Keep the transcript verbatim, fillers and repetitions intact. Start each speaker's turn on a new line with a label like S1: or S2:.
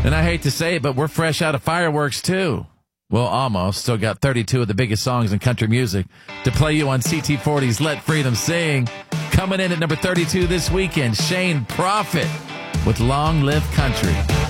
S1: And I hate to say it, but we're fresh out of fireworks, too. Well, almost. Still got thirty-two of the biggest songs in country music to play you on C T forty's Let Freedom Sing. Coming in at number thirty-two this weekend, Shane Prophet with Long Live Country.